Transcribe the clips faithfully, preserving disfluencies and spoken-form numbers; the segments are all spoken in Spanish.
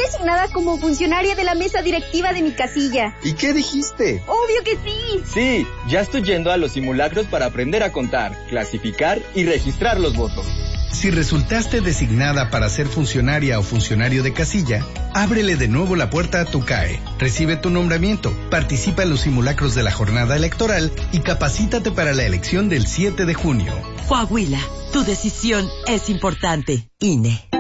designada como funcionaria de la mesa directiva de mi casilla. ¿Y qué dijiste? ¡Obvio que sí! Sí, ya estoy yendo a los simulacros para aprender a contar, clasificar y registrar los votos. Si resultaste designada para ser funcionaria o funcionario de casilla, ábrele de nuevo la puerta a tu C A E. Recibe tu nombramiento, participa en los simulacros de la jornada electoral y capacítate para la elección del siete de junio. Coahuila, tu decisión es importante. I N E.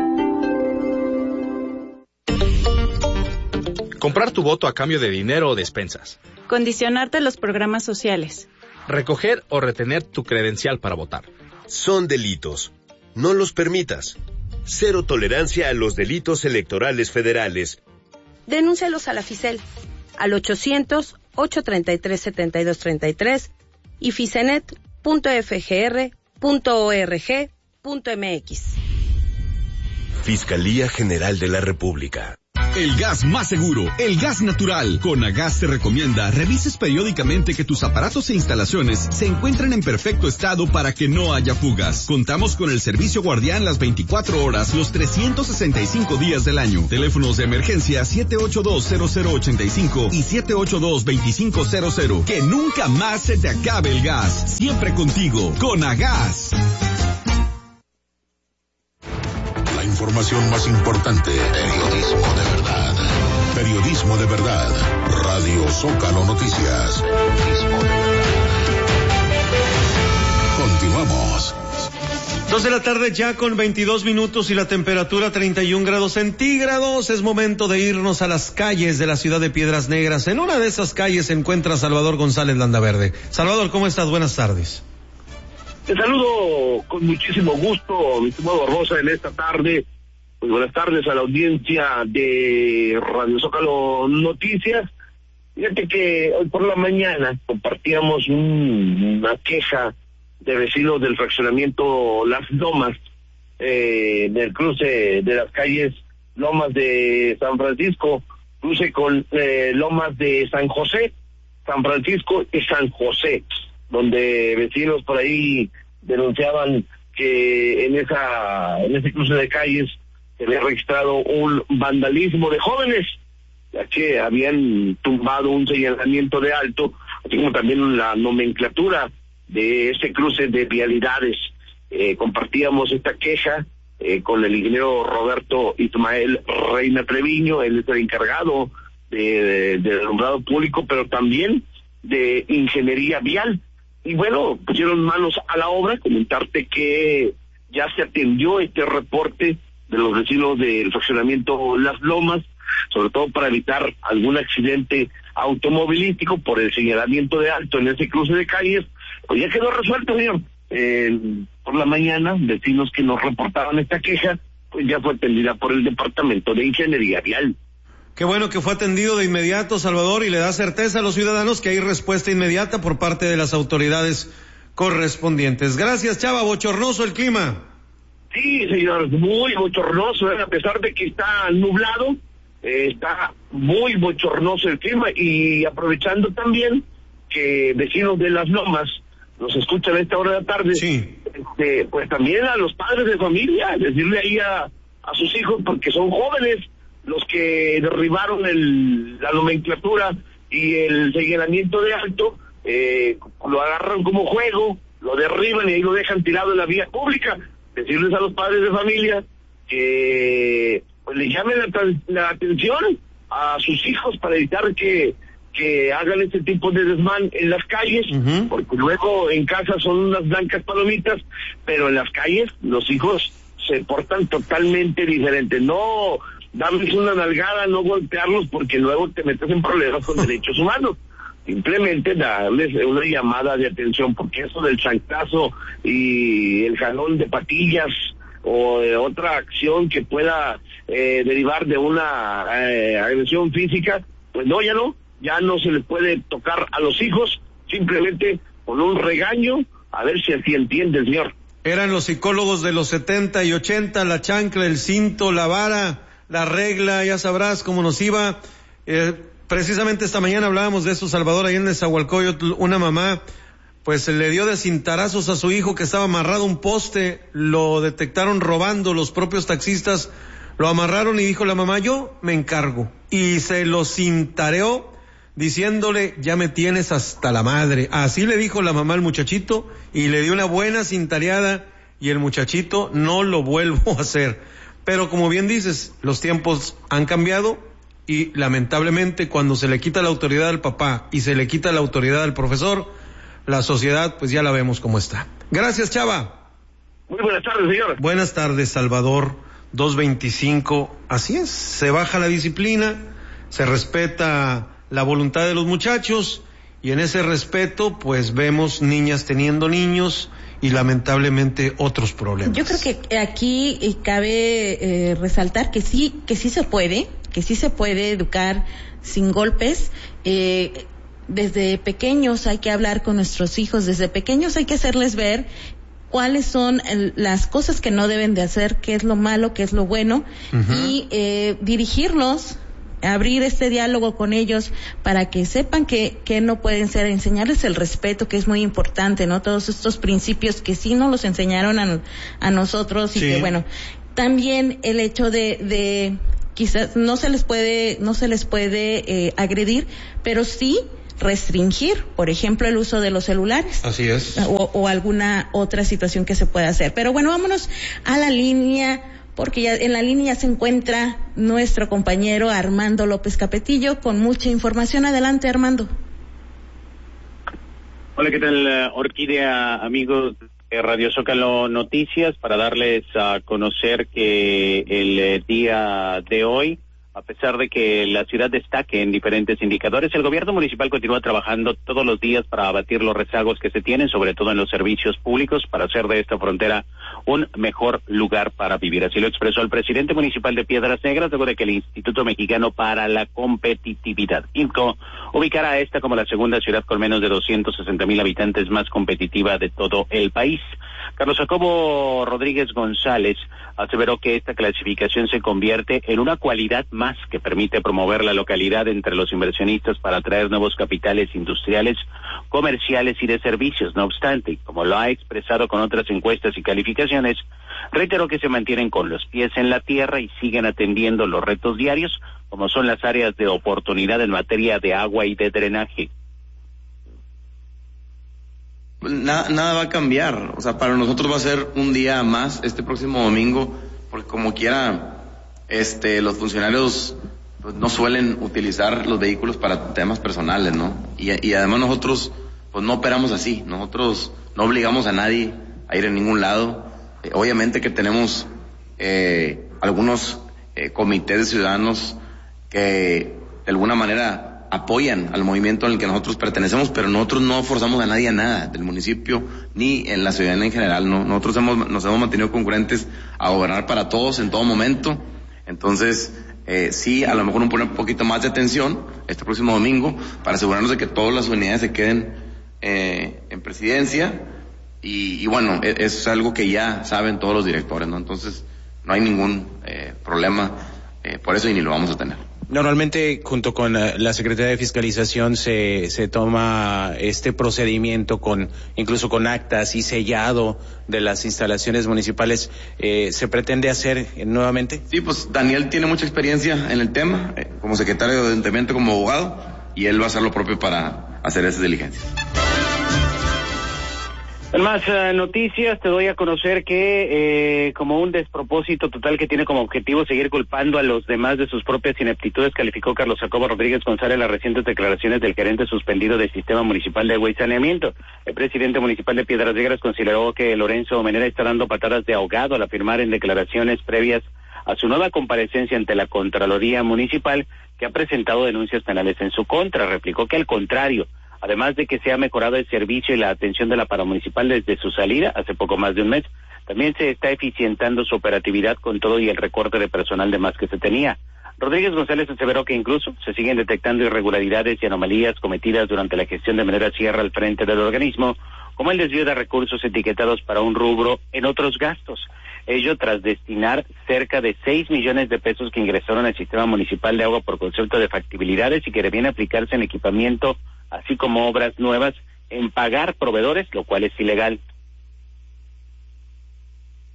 Comprar tu voto a cambio de dinero o despensas. Condicionarte a los programas sociales. Recoger o retener tu credencial para votar. Son delitos. No los permitas. Cero tolerancia a los delitos electorales federales. Denúncialos a la FICEL al ochocientos, ocho treinta y tres, setenta y dos treinta y tres y ficenet punto f g r punto org punto m x. Fiscalía General de la República. El gas más seguro, el gas natural. Conagas te recomienda revises periódicamente que tus aparatos e instalaciones se encuentren en perfecto estado para que no haya fugas. Contamos con el servicio guardián las veinticuatro horas, los trescientos sesenta y cinco días del año. Teléfonos de emergencia siete ocho dos, cero cero ocho cinco y siete ocho dos, dos cinco cero cero. Que nunca más se te acabe el gas. Siempre contigo, Conagas. Información más importante. Periodismo de verdad. Periodismo de verdad. Radio Zócalo Noticias. Periodismo de verdad. Continuamos. Dos de la tarde ya con veintidós minutos y la temperatura treinta y un grados centígrados. Es momento de irnos a las calles de la ciudad de Piedras Negras. En una de esas calles se encuentra Salvador González Landaverde. Salvador, ¿cómo estás? Buenas tardes. Te saludo con muchísimo gusto, mi estimado Barbosa, en esta tarde. Pues buenas tardes a la audiencia de Radio Zócalo Noticias. Fíjate que hoy por la mañana compartíamos un, una queja de vecinos del fraccionamiento Las Lomas, eh, del cruce de las calles Lomas de San Francisco, cruce con eh, Lomas de San José, San Francisco y San José, donde vecinos por ahí denunciaban que en esa en ese cruce de calles se había registrado un vandalismo de jóvenes, ya que habían tumbado un señalamiento de alto, así como también la nomenclatura de ese cruce de vialidades. Eh, compartíamos esta queja eh, con el ingeniero Roberto Ismael Reina Treviño, él es el encargado de, de, del alumbrado público, pero también de ingeniería vial. Y bueno, pusieron manos a la obra. Comentarte que ya se atendió este reporte de los vecinos del fraccionamiento Las Lomas, sobre todo para evitar algún accidente automovilístico por el señalamiento de alto en ese cruce de calles. Pues ya quedó resuelto, señor. Eh, por la mañana, vecinos que nos reportaban esta queja, pues ya fue atendida por el Departamento de Ingeniería Vial. Qué bueno que fue atendido de inmediato, Salvador, y le da certeza a los ciudadanos que hay respuesta inmediata por parte de las autoridades correspondientes. Gracias, Chava. Bochornoso el clima. Sí, señor, muy bochornoso, ¿eh? A pesar de que está nublado, eh, está muy bochornoso el clima. Y aprovechando también que vecinos de Las Lomas nos escuchan a esta hora de la tarde, sí. este, pues también a los padres de familia, decirle ahí a, a sus hijos, porque son jóvenes los que derribaron el, la nomenclatura y el señalamiento de alto, eh, lo agarran como juego, lo derriban y ahí lo dejan tirado en la vía pública. Decirles a los padres de familia que pues le llamen la, la atención a sus hijos para evitar que que hagan este tipo de desmán en las calles, uh-huh. porque luego en casa son unas blancas palomitas, pero en las calles los hijos se portan totalmente diferentes. No darles una nalgada, no golpearlos, porque luego te metes en problemas con derechos humanos. Simplemente darles una llamada de atención, porque eso del chantazo y el jalón de patillas o de otra acción que pueda eh, derivar de una eh, agresión física, pues no, ya no, ya no se les puede tocar a los hijos, simplemente con un regaño, a ver si así entiende el señor. Eran los psicólogos de los setenta y ochenta, la chancla, el cinto, la vara, la regla, ya sabrás cómo nos iba. Eh, precisamente esta mañana hablábamos de eso, Salvador, ahí en Nezahualcóyotl, una mamá pues le dio de cintarazos a su hijo que estaba amarrado a un poste, lo detectaron robando, los propios taxistas Lo amarraron y dijo la mamá, yo me encargo. Y se lo cintareó diciéndole, ya me tienes hasta la madre. Así le dijo la mamá al muchachito y le dio una buena cintareada y el muchachito no lo vuelvo a hacer. Pero como bien dices, los tiempos han cambiado y lamentablemente cuando se le quita la autoridad al papá y se le quita la autoridad al profesor, la sociedad pues ya la vemos cómo está. Gracias, Chava. Muy buenas tardes, señor. Buenas tardes, Salvador. dos veinticinco, así es, se baja la disciplina, se respeta la voluntad de los muchachos y en ese respeto pues vemos niñas teniendo niños y lamentablemente otros problemas. Yo creo que aquí cabe eh, resaltar que sí, que sí se puede, que sí se puede educar sin golpes. Eh, desde pequeños hay que hablar con nuestros hijos, desde pequeños hay que hacerles ver cuáles son el, las cosas que no deben de hacer, qué es lo malo, qué es lo bueno, uh-huh. y eh, dirigirlos, abrir este diálogo con ellos para que sepan que, que no pueden ser, enseñarles el respeto, que es muy importante, ¿no? Todos estos principios que sí nos los enseñaron a, a nosotros y sí. que bueno, también el hecho de, de quizás no se les puede, no se les puede eh, agredir, pero sí restringir, por ejemplo, el uso de los celulares. Así es. O, o alguna otra situación que se pueda hacer. Pero bueno, vámonos a la línea, porque ya en la línea se encuentra nuestro compañero Armando López Capetillo con mucha información. Adelante, Armando. Hola, ¿qué tal, Orquídea, amigos de Radio Zócalo Noticias? Para darles a conocer que el día de hoy, a pesar de que la ciudad destaque en diferentes indicadores, el gobierno municipal continúa trabajando todos los días para abatir los rezagos que se tienen, sobre todo en los servicios públicos, para hacer de esta frontera un mejor lugar para vivir. Así lo expresó el presidente municipal de Piedras Negras, luego de que el Instituto Mexicano para la Competitividad, IMCO, ubicara a esta como la segunda ciudad con menos de doscientos sesenta mil habitantes más competitiva de todo el país. Carlos Jacobo Rodríguez González aseveró que esta clasificación se convierte en una cualidad más que permite promover la localidad entre los inversionistas para atraer nuevos capitales industriales, comerciales y de servicios. No obstante, como lo ha expresado con otras encuestas y calificaciones, reiteró que se mantienen con los pies en la tierra y siguen atendiendo los retos diarios, como son las áreas de oportunidad en materia de agua y de drenaje. Nada, nada va a cambiar, o sea, para nosotros va a ser un día más este próximo domingo, porque como quiera, este, los funcionarios pues, no suelen utilizar los vehículos para temas personales, ¿no? Y, y además nosotros, pues no operamos así, nosotros no obligamos a nadie a ir a ningún lado. Eh, obviamente que tenemos eh, algunos eh, comités de ciudadanos que de alguna manera apoyan al movimiento en el que nosotros pertenecemos, pero nosotros no forzamos a nadie a nada del municipio ni en la ciudadanía en general, ¿no? Nosotros hemos, nos hemos mantenido concurrentes a gobernar para todos en todo momento. Entonces, eh, sí, a lo mejor un poner un poquito más de atención este próximo domingo para asegurarnos de que todas las unidades se queden eh, en presidencia y, y bueno, eso es algo que ya saben todos los directores, ¿no? Entonces, no hay ningún eh, problema eh, por eso y ni lo vamos a tener. Normalmente, junto con la, la Secretaría de Fiscalización, se, se toma este procedimiento con, incluso con actas y sellado de las instalaciones municipales. Eh, ¿Se pretende hacer eh, nuevamente? Sí, pues Daniel tiene mucha experiencia en el tema, eh, como secretario de Ayuntamiento, como abogado, y él va a hacer lo propio para hacer esas diligencias. En más uh, noticias, te doy a conocer que eh, como un despropósito total que tiene como objetivo seguir culpando a los demás de sus propias ineptitudes, calificó Carlos Jacobo Rodríguez González las recientes declaraciones del gerente suspendido del Sistema Municipal de Agua y Saneamiento. El presidente municipal de Piedras Negras consideró que Lorenzo Menera está dando patadas de ahogado al afirmar en declaraciones previas a su nueva comparecencia ante la Contraloría Municipal que ha presentado denuncias penales en su contra. Replicó que al contrario, además de que se ha mejorado el servicio y la atención de la paramunicipal desde su salida, hace poco más de un mes, también se está eficientando su operatividad con todo y el recorte de personal de más que se tenía. Rodríguez González aseveró que incluso se siguen detectando irregularidades y anomalías cometidas durante la gestión de Menera Sierra al frente del organismo, como el desvío de recursos etiquetados para un rubro en otros gastos. Ello tras destinar cerca de seis millones de pesos que ingresaron al sistema municipal de agua por concepto de factibilidades y que debían aplicarse en equipamiento, así como obras nuevas, en pagar proveedores, lo cual es ilegal.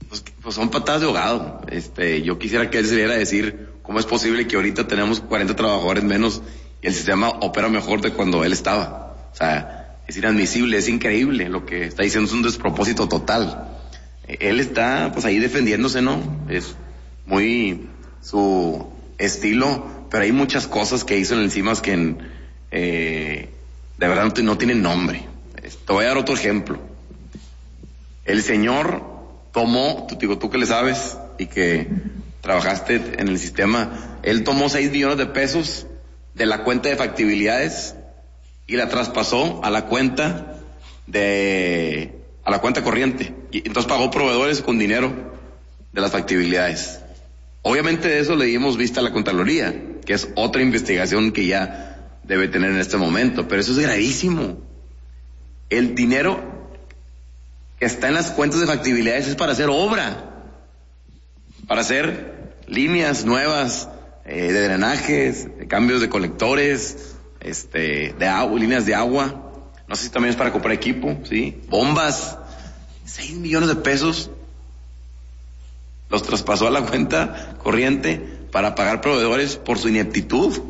pues, pues son patadas de ahogado. Este, yo quisiera que él saliera a decir cómo es posible que ahorita tenemos cuarenta trabajadores menos y el sistema opera mejor de cuando él estaba. O sea, es inadmisible, es increíble lo que está diciendo, es un despropósito total. Él está pues ahí defendiéndose, ¿no? Es muy su estilo, pero hay muchas cosas que hizo en el CIMAS que en, eh, de verdad no, no tienen nombre. Te voy a dar otro ejemplo. El señor tomó, tú, digo, tú que le sabes y que trabajaste en el sistema, él tomó seis millones de pesos de la cuenta de factibilidades y la traspasó a la cuenta de a la cuenta corriente, y entonces pagó proveedores con dinero de las factibilidades. Obviamente de eso le dimos vista a la Contraloría, que es otra investigación que ya debe tener en este momento, pero eso es gravísimo. El dinero que está en las cuentas de factibilidades es para hacer obra, para hacer líneas nuevas eh, de drenajes, de cambios de colectores, este, de agua, líneas de agua. No sé si también es para comprar equipo, ¿sí? Bombas. Seis millones de pesos los traspasó a la cuenta corriente para pagar proveedores por su ineptitud.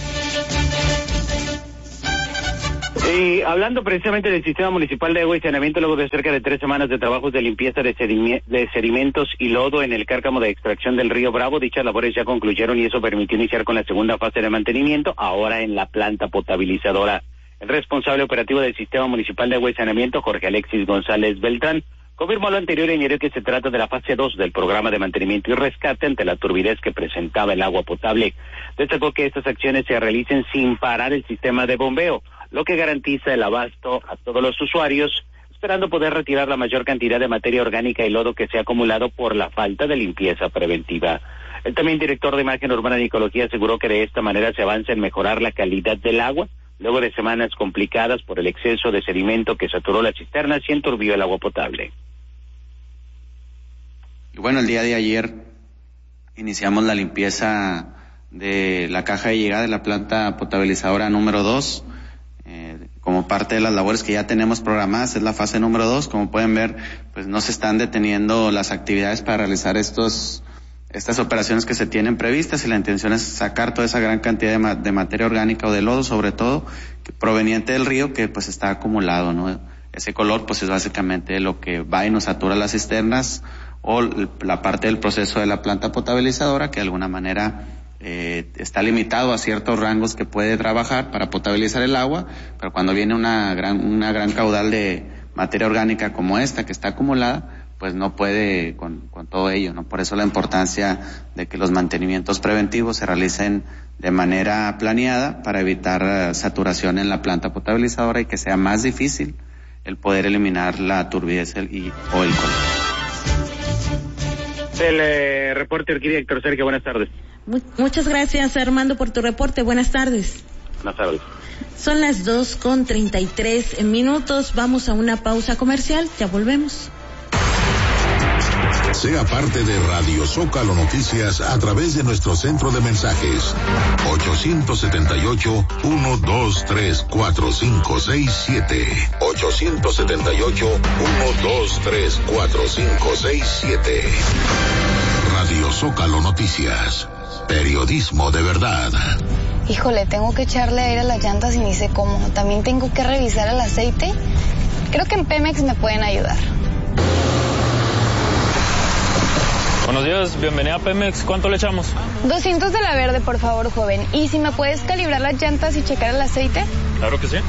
Y hablando precisamente del sistema municipal de agua y saneamiento, luego de cerca de tres semanas de trabajos de limpieza de, sedime- de sedimentos y lodo en el cárcamo de extracción del río Bravo, dichas labores ya concluyeron y eso permitió iniciar con la segunda fase de mantenimiento, ahora en la planta potabilizadora. El responsable operativo del Sistema Municipal de Agua y Saneamiento, Jorge Alexis González Beltrán, confirmó lo anterior y añadió que se trata de la fase dos del programa de mantenimiento y rescate ante la turbidez que presentaba el agua potable. Destacó que estas acciones se realicen sin parar el sistema de bombeo, lo que garantiza el abasto a todos los usuarios, esperando poder retirar la mayor cantidad de materia orgánica y lodo que se ha acumulado por la falta de limpieza preventiva. El también director de Imagen Urbana y Ecología aseguró que de esta manera se avanza en mejorar la calidad del agua, luego de semanas complicadas por el exceso de sedimento que saturó las cisternas y enturbió el agua potable. Y bueno, el día de ayer iniciamos la limpieza de la caja de llegada de la planta potabilizadora número dos. Eh, como parte de las labores que ya tenemos programadas, es la fase número dos. Como pueden ver, pues no se están deteniendo las actividades para realizar estos estas operaciones que se tienen previstas, y la intención es sacar toda esa gran cantidad de, ma- de materia orgánica o de lodo, sobre todo que, proveniente del río, que pues está acumulado, ¿no? Ese color pues es básicamente lo que va y nos satura las cisternas o l- la parte del proceso de la planta potabilizadora, que de alguna manera eh, está limitado a ciertos rangos que puede trabajar para potabilizar el agua, pero cuando viene una gran una gran caudal de materia orgánica como esta que está acumulada, pues no puede con, con todo ello, ¿no? Por eso la importancia de que los mantenimientos preventivos se realicen de manera planeada para evitar uh, saturación en la planta potabilizadora y que sea más difícil el poder eliminar la turbidez el, y, o el color. El eh, reporte Orquídea, Héctor Sergio, buenas tardes. Mu- muchas gracias, Armando, por tu reporte. Buenas tardes. Buenas tardes. Son las dos con treinta y tres minutos. Vamos a una pausa comercial. Ya volvemos. Sea parte de Radio Zócalo Noticias a través de nuestro centro de mensajes ochocientos setenta y ocho, ciento veintitrés, cuarenta y cinco sesenta y siete ochocientos setenta y ocho, ciento veintitrés, cuarenta y cinco sesenta y siete. Radio Zócalo Noticias, periodismo de verdad. Híjole, tengo que echarle aire a las llantas y ni sé cómo. También tengo que revisar el aceite. Creo que en Pemex me pueden ayudar. Buenos días, bienvenida a Pemex. ¿Cuánto le echamos? doscientos de la verde, por favor, joven. ¿Y si me puedes calibrar las llantas y checar el aceite? Claro que sí.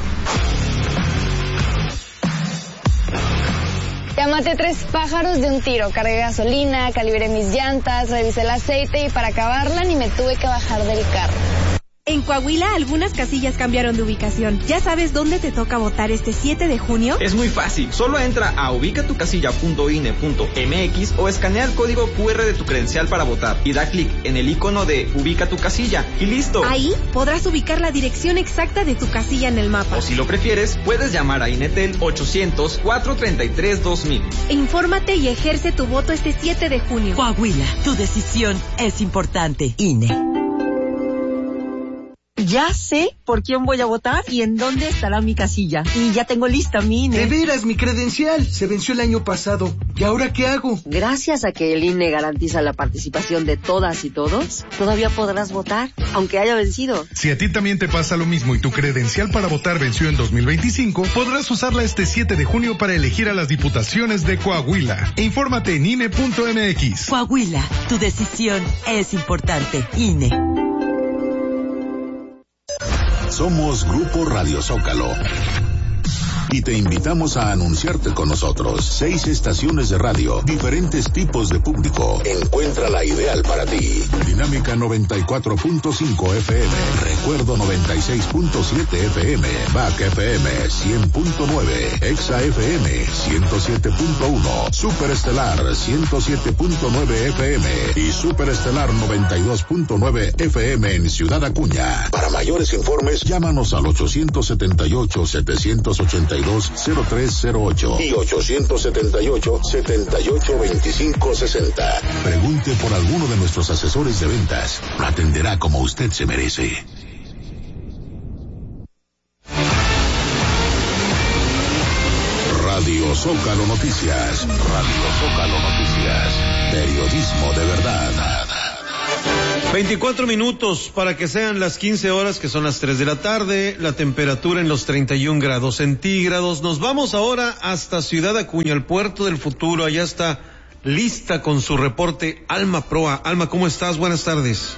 Ya maté tres pájaros de un tiro. Cargué gasolina, calibré mis llantas, revisé el aceite y para acabarla ni me tuve que bajar del carro. En Coahuila, algunas casillas cambiaron de ubicación. ¿Ya sabes dónde te toca votar este siete de junio? Es muy fácil. Solo entra a ubica tu casilla punto i n e punto m x o escanea el código cu erre de tu credencial para votar y da clic en el icono de Ubica tu casilla y listo. Ahí podrás ubicar la dirección exacta de tu casilla en el mapa. O si lo prefieres, puedes llamar a Inetel ochocientos, cuatrocientos treinta y tres, dos mil. Infórmate y ejerce tu voto este siete de junio. Coahuila, tu decisión es importante. I N E. Ya sé por quién voy a votar y en dónde estará mi casilla. Y ya tengo lista mi I N E. De veras, mi credencial se venció el año pasado. ¿Y ahora qué hago? Gracias a que el I N E garantiza la participación de todas y todos, todavía podrás votar, aunque haya vencido. Si a ti también te pasa lo mismo y tu credencial para votar venció en dos mil veinticinco, podrás usarla este siete de junio para elegir a las diputaciones de Coahuila. Infórmate en I N E punto M X. Coahuila, tu decisión es importante. I N E. Somos Grupo Radio Zócalo y te invitamos a anunciarte con nosotros. Seis estaciones de radio, diferentes tipos de público. Encuentra la ideal para ti. Dinámica noventa y cuatro punto cinco F M, Recuerdo noventa y seis punto siete F M, B A C F M cien punto nueve, Exa F M ciento siete punto uno, Superestelar ciento siete punto nueve F M y Superestelar noventa y dos punto nueve F M en Ciudad Acuña. Para mayores informes, llámanos al ochocientos setenta y ocho, setecientos ochenta y dos, cero tres cero ocho y ochocientos setenta y ocho, setenta y ocho, veinticinco sesenta. Pregunte por alguno de nuestros asesores de ventas. Lo atenderá como usted se merece. Radio Zócalo Noticias. Radio Zócalo Noticias. Periodismo de verdad. veinticuatro minutos para que sean las quince horas, que son las tres de la tarde, la temperatura en los treinta y un grados centígrados. Nos vamos ahora hasta Ciudad Acuña, el puerto del futuro. Allá está lista con su reporte Alma Proa. Alma, ¿cómo estás? Buenas tardes.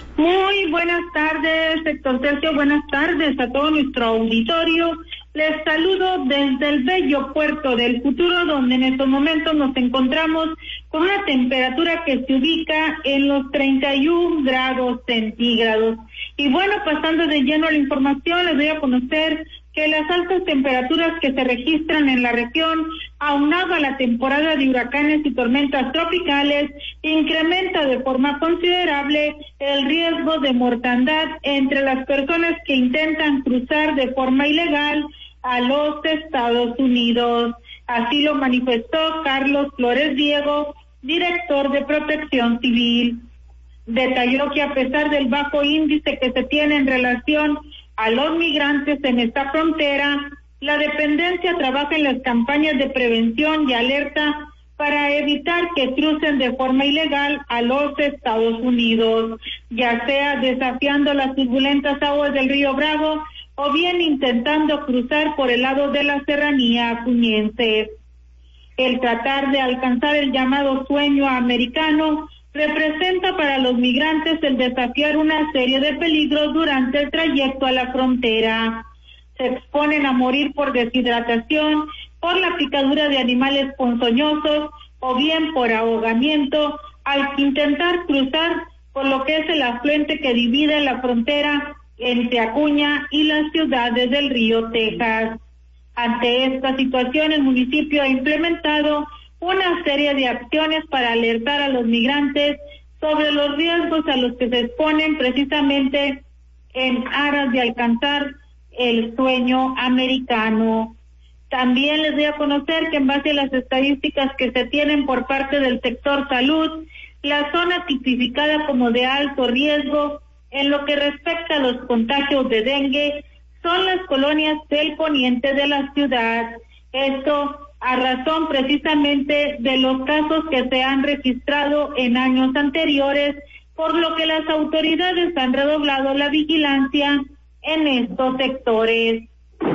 Muy buenas tardes, Héctor Sergio. Buenas tardes a todo nuestro auditorio. Les saludo desde el bello puerto del futuro, donde en estos momentos nos encontramos con una temperatura que se ubica en los treinta y un grados centígrados. Y bueno, pasando de lleno a la información, les doy a conocer que las altas temperaturas que se registran en la región, aunado a la temporada de huracanes y tormentas tropicales, incrementa de forma considerable el riesgo de mortandad entre las personas que intentan cruzar de forma ilegal a los Estados Unidos. Así lo manifestó Carlos Flores Diego, director de Protección Civil. Detalló que a pesar del bajo índice que se tiene en relación a los migrantes en esta frontera, la dependencia trabaja en las campañas de prevención y alerta para evitar que crucen de forma ilegal a los Estados Unidos, ya sea desafiando las turbulentas aguas del río Bravo o bien intentando cruzar por el lado de la serranía acuñense. El tratar de alcanzar el llamado sueño americano representa para los migrantes el desafiar una serie de peligros durante el trayecto a la frontera. Se exponen a morir por deshidratación, por la picadura de animales ponzoñosos o bien por ahogamiento al intentar cruzar por lo que es el afluente que divide la frontera entre Acuña y las ciudades del río Texas. Ante esta situación, el municipio ha implementado una serie de acciones para alertar a los migrantes sobre los riesgos a los que se exponen precisamente en aras de alcanzar el sueño americano. También les doy a conocer que en base a las estadísticas que se tienen por parte del sector salud, la zona tipificada como de alto riesgo en lo que respecta a los contagios de dengue son las colonias del poniente de la ciudad. Esto a razón precisamente de los casos que se han registrado en años anteriores, por lo que las autoridades han redoblado la vigilancia en estos sectores.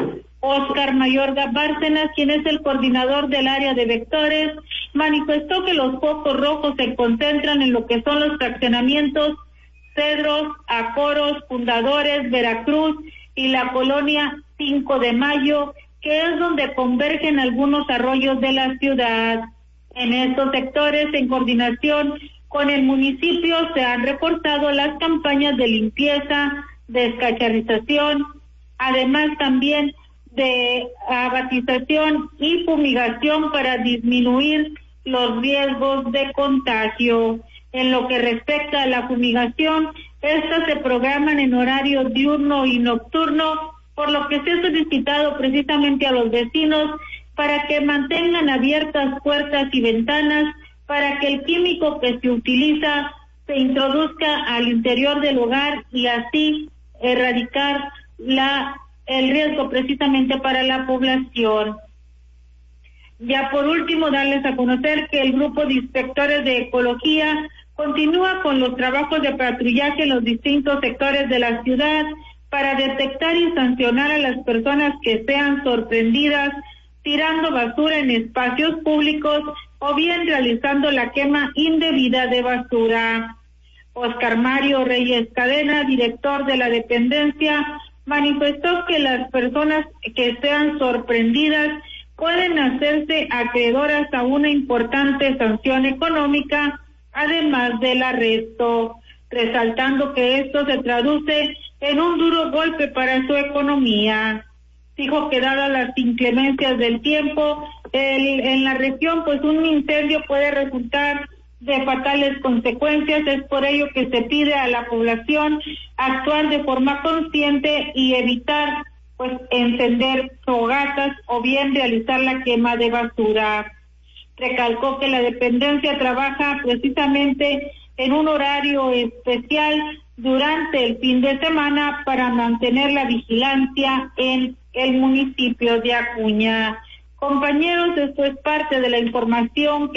Óscar Mayorga Bárcenas, quien es el coordinador del área de vectores, manifestó que los focos rojos se concentran en lo que son los fraccionamientos Cedros, Acoros, Fundadores, Veracruz y la colonia cinco de mayo, que es donde convergen algunos arroyos de la ciudad. En estos sectores, en coordinación con el municipio, se han reforzado las campañas de limpieza, descacharrización, además también de abatización y fumigación para disminuir los riesgos de contagio. En lo que respecta a la fumigación, estas se programan en horario diurno y nocturno, por lo que se ha solicitado precisamente a los vecinos para que mantengan abiertas puertas y ventanas para que el químico que se utiliza se introduzca al interior del hogar y así erradicar la el riesgo precisamente para la población. Ya por último, darles a conocer que el grupo de inspectores de ecología continúa con los trabajos de patrullaje en los distintos sectores de la ciudad para detectar y sancionar a las personas que sean sorprendidas tirando basura en espacios públicos o bien realizando la quema indebida de basura. Oscar Mario Reyes Cadena, director de la dependencia, manifestó que las personas que sean sorprendidas pueden hacerse acreedoras a una importante sanción económica, además del arresto, resaltando que esto se traduce en un duro golpe para su economía. Dijo que dadas las inclemencias del tiempo el, en la región, pues un incendio puede resultar de fatales consecuencias. Es por ello que se pide a la población actuar de forma consciente y evitar pues encender fogatas o bien realizar la quema de basura. Recalcó que la dependencia trabaja precisamente en un horario especial durante el fin de semana para mantener la vigilancia en el municipio de Acuña. Compañeros, esto es parte de la información que